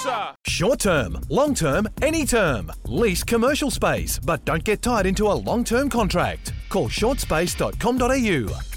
Boxer. Short term, long term, any term. Lease commercial space, but don't get tied into a long term contract. Call shortspace.com.au.